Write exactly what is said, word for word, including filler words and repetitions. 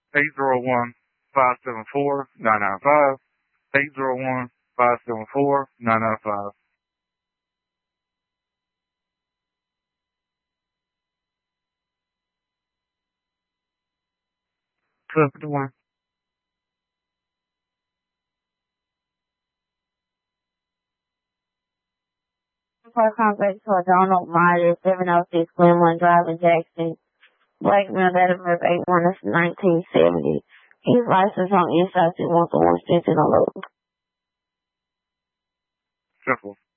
eight zero one, five seven four, nine nine five, eight zero one, five seven four, nine nine five. twelve fifty-one. For complex for Donald Myers, seven oh six Glenwood Drive in Jackson. Black male, date of birth eight one nineteen seventy. His license on inside two one four one Stinson on road. Simple.